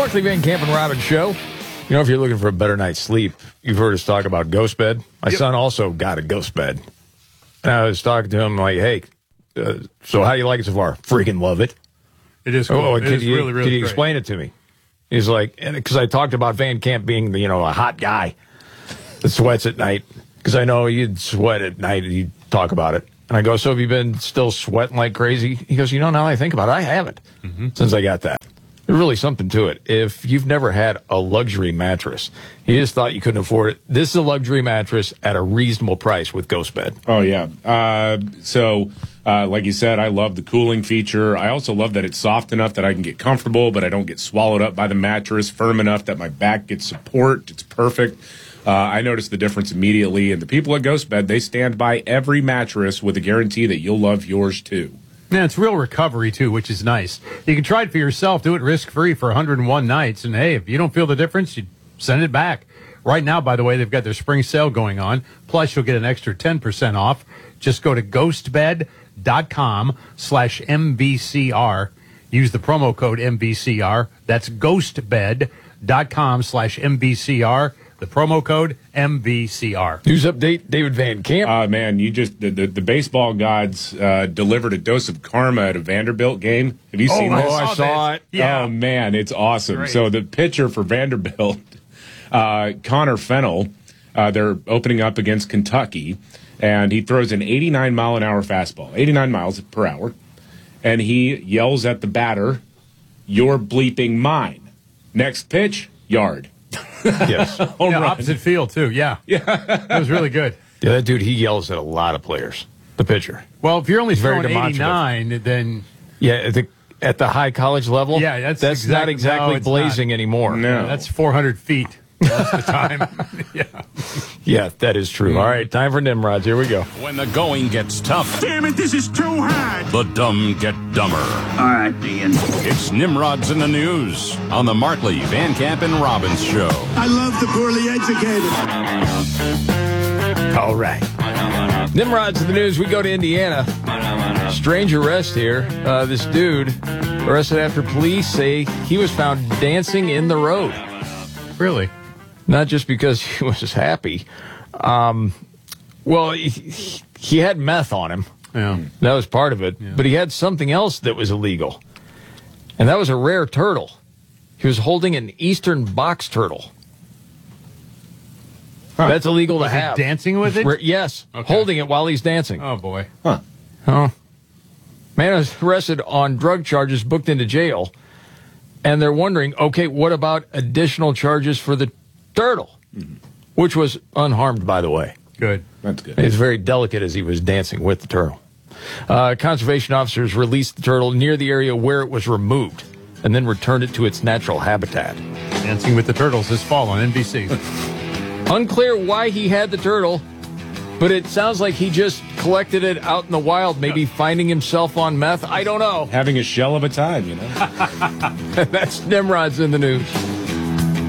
Markley, Van Camp, and Robbins show. You know, if you're looking for a better night's sleep, you've heard us talk about Ghost Bed. My son also got a Ghost Bed. And I was talking to him like, hey, so how do you like it so far? Freaking love it. It is cool. It is really, really Could you great. explain it to me? He's like, because I talked about Van Camp being, a hot guy that sweats at night. Because I know you'd sweat at night and you'd talk about it. And I go, so have you been still sweating like crazy? He goes, now I think about it, I haven't since I got that. There's really something to it. If you've never had a luxury mattress, you just thought you couldn't afford it, this is a luxury mattress at a reasonable price with Ghost Bed. Oh, yeah. Like you said, I love the cooling feature. I also love that it's soft enough that I can get comfortable, but I don't get swallowed up by the mattress, firm enough that my back gets support. It's perfect. I noticed the difference immediately, and the people at Ghost Bed, they stand by every mattress with a guarantee that you'll love yours, too. Yeah, it's real recovery, too, which is nice. You can try it for yourself, do it risk-free for 101 nights, and, hey, if you don't feel the difference, you send it back. Right now, by the way, they've got their spring sale going on, plus you'll get an extra 10% off. Just go to ghostbed.com/MVCR. Use the promo code MVCR. That's ghostbed.com/MVCR. The promo code MVCR. News update, David Van Camp. Man, the baseball gods delivered a dose of karma at a Vanderbilt game. Have you seen this? Oh, I saw it. Yeah. Oh, man, it's awesome. Great. So the pitcher for Vanderbilt, Connor Fennell, they're opening up against Kentucky, and he throws an 89-mile-an-hour fastball, 89 miles per hour, and he yells at the batter, "You're bleeping mine." Next pitch, yard. Yes. Opposite field, too. Yeah. That was really good. Yeah, that dude, he yells at a lot of players, the pitcher. Well, if you're only very throwing demonstrative. 89, then... Yeah, at the high college level, Yeah, that's not exactly no, it's blazing not. anymore. No. That's 400 feet most of the time. Yeah. Yeah, that is true. All right, time for Nimrods. Here we go. When the going gets tough, Damn it, this is too hard. the dumb get dumber. All right, Ian. It's Nimrods in the News on the Markley, Van Camp, and Robbins show. I love the poorly educated. All right. Nimrods in the news. We go to Indiana. Strange arrest here. This dude arrested after police say he was found dancing in the road. Really? Not just because he was happy. Well, he had meth on him. Yeah. That was part of it. Yeah. But he had something else that was illegal. And that was a rare turtle. He was holding an eastern box turtle. Huh. That's illegal to Was he have. dancing with it? Yes. Okay. Holding it while he's dancing. Oh, boy. Huh. Oh. Man was arrested on drug charges, booked into jail. And they're wondering, okay, what about additional charges for the turtle? Which was unharmed, by the way. Good. That's good. It's very delicate as he was dancing with the turtle. Conservation officers released the turtle near the area where it was removed and then returned it to its natural habitat. Dancing with the Turtles this fall on NBC. Unclear why he had the turtle, but it sounds like he just collected it out in the wild, maybe finding himself on meth. I don't know. Having a shell of a time, That's Nimrods in the news.